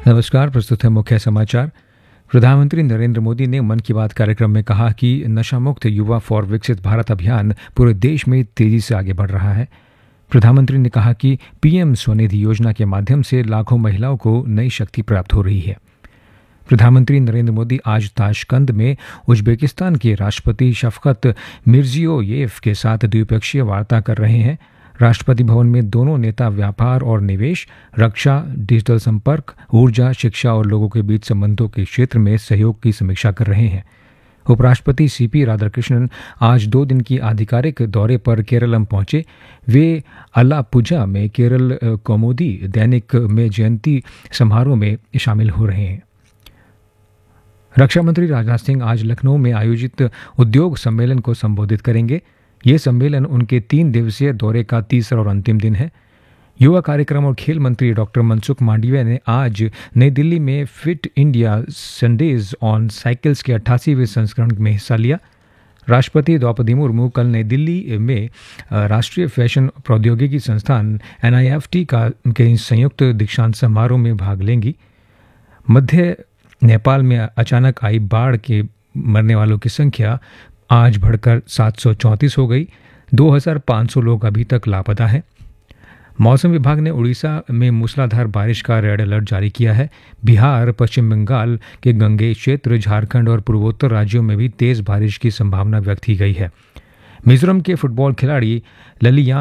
नमस्कार। प्रस्तुत है मुख्य समाचार। प्रधानमंत्री नरेंद्र मोदी ने मन की बात कार्यक्रम में कहा कि नशा मुक्त युवा फॉर विकसित भारत अभियान पूरे देश में तेजी से आगे बढ़ रहा है। प्रधानमंत्री ने कहा कि पीएम स्वनिधि योजना के माध्यम से लाखों महिलाओं को नई शक्ति प्राप्त हो रही है। प्रधानमंत्री नरेंद्र मोदी आज ताशकंद में उज्बेकिस्तान के राष्ट्रपति शफकत मिर्जियोयेव के साथ द्विपक्षीय वार्ता कर रहे हैं। राष्ट्रपति भवन में दोनों नेता व्यापार और निवेश, रक्षा, डिजिटल संपर्क, ऊर्जा, शिक्षा और लोगों के बीच संबंधों के क्षेत्र में सहयोग की समीक्षा कर रहे हैं। उपराष्ट्रपति सीपी राधाकृष्णन आज 2 दिन की आधिकारिक दौरे पर केरलम पहुंचे। वे अलापुझा में केरल कौमुदी दैनिक में जयंती समारोह में शामिल हो रहे हैं। रक्षा मंत्री राजनाथ सिंह आज लखनऊ में आयोजित उद्योग सम्मेलन को संबोधित करेंगे। ये सम्मेलन उनके 3 दिवसीय दौरे का तीसरा और अंतिम दिन है। युवा कार्यक्रम और खेल मंत्री डॉक्टर मनसुख मांडविया ने आज नई दिल्ली में fit India Sundays on cycles के 88वें संस्करण में हिस्सा लिया। राष्ट्रपति द्रौपदी मुर्मू कल नई दिल्ली में राष्ट्रीय फैशन प्रौद्योगिकी संस्थान NIFT के संयुक्त दीक्षांत समारोह में भाग लेंगी। मध्य नेपाल में अचानक आई बाढ़ के मरने वालों की संख्या आज बढ़कर 734 हो गई। 2500 लोग अभी तक लापता हैं। मौसम विभाग ने उड़ीसा में मूसलाधार बारिश का रेड अलर्ट जारी किया है। बिहार, पश्चिम बंगाल के गंगेय क्षेत्र, झारखंड और पूर्वोत्तर राज्यों में भी तेज बारिश की संभावना व्यक्त की गई है। मिजोरम के फुटबॉल खिलाड़ी ललिया